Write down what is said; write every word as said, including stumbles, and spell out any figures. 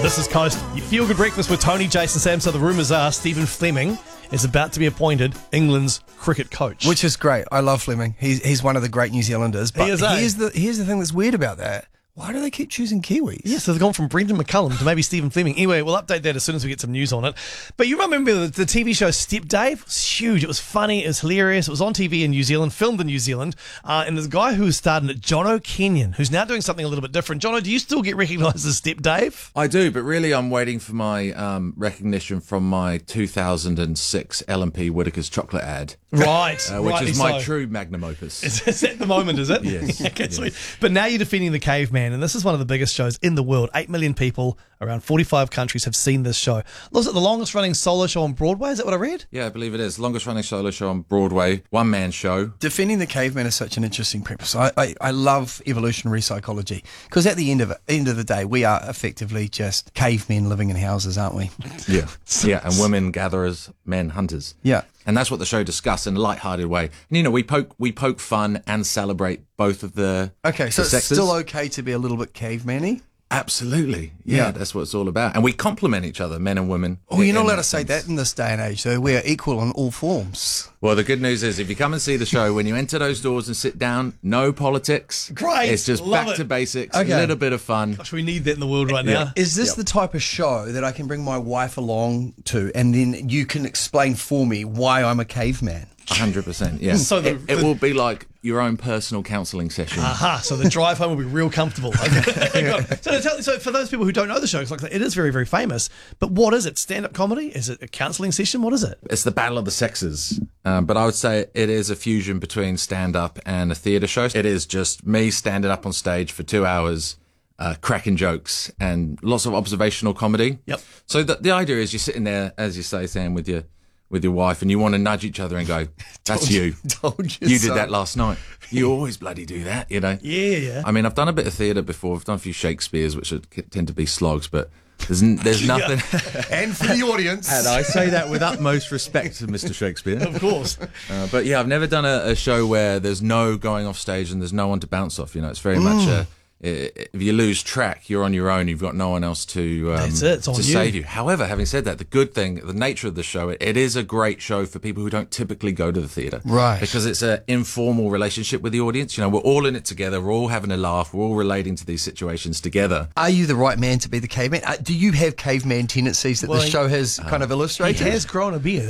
This is Coast. You feel good breakfast with Tony, Jason, Sam. So the rumours are Stephen Fleming is about to be appointed England's cricket coach. Which is great. I love Fleming. He's he's one of the great New Zealanders. But He is, eh? here's the here's the thing that's weird about that. Why do they keep choosing Kiwis? Yeah, so they've gone from Brendan McCullum to maybe Stephen Fleming. Anyway, we'll update that as soon as we get some news on it. But you remember the, the T V show Step Dave? It was huge. It was funny. It was hilarious. It was on T V in New Zealand, filmed in New Zealand. Uh, and there's a guy who starred in it, Jono Kenyon, who's now doing something a little bit different. Jono, do you still get recognised as Step Dave? I do, but really I'm waiting for my um, recognition from my two thousand six L and P Whittaker's chocolate ad. Right. Uh, which rightly is my so. true magnum opus. Is, is that the moment, is it? Yes, Okay, yes. sweet. But now you're defending the caveman, and this is one of the biggest shows in the world. Eight million people, around forty-five countries have seen this show. Was it the longest running solo show on Broadway? Is that what I read? Yeah, I believe it is. Longest running solo show on Broadway, one man show. Defending the caveman is such an interesting premise. I, I, I love evolutionary psychology because at the end of it, end of the day, we are effectively just cavemen living in houses, aren't we? Yeah, yeah, and women gatherers, men hunters. Yeah. And that's what the show discusses in a light-hearted way. And, you know, we poke we poke fun and celebrate both of the Okay, so the it's sexes. still okay to be a little bit caveman-y? Absolutely. Yeah, Yeah. that's what it's all about. And we complement each other, men and women. Oh, you're not in allowed that to say sense. that in this day and age, though. We are equal on all forms. Well, the good news is if you come and see the show, when you enter those doors and sit down, no politics. Great. It's just Love back it. to basics, Okay. a little bit of fun. Gosh, we need that in the world right now. Yeah. Is this the type of show that I can bring my wife along to and then you can explain for me why I'm a caveman? one hundred percent, yeah. So the- it, it will be like your own personal counselling session. Aha, so the drive home will be real comfortable. Okay. so, tell, so for those people who don't know the show, 'cause like it is very, very famous, but what is it? Stand-up comedy? Is it a counselling session? What is it? It's the battle of the sexes. Um, but I would say it is a fusion between stand-up and a theatre show. It is just me standing up on stage for two hours, uh, cracking jokes and lots of observational comedy. Yep. So the, the idea is you're sitting there, as you say, Sam, with your with your wife, and you want to nudge each other and go, that's you. Told you You so. did that last night. You always bloody do that, you know? Yeah, yeah. I mean, I've done a bit of theatre before. I've done a few Shakespeares, which are, tend to be slogs, but there's n- there's nothing. And for the audience. And I say that with utmost respect to Mister Shakespeare. Of course. Uh, but yeah, I've never done a, a show where there's no going off stage and there's no one to bounce off. You know, it's very much a, i- if you lose track, you're on your own. You've got no one else to um, That's it, it's on to you. save you. However, having said that, the good thing, the nature of the show, it, it is a great show for people who don't typically go to the theatre, Right. Because it's an informal relationship with the audience. You know, we're all in it together. We're all having a laugh. We're all relating to these situations together. Are you the right man to be the caveman? Uh, do you have caveman tendencies that Well, the show has kind of He illustrated? has grown a beard.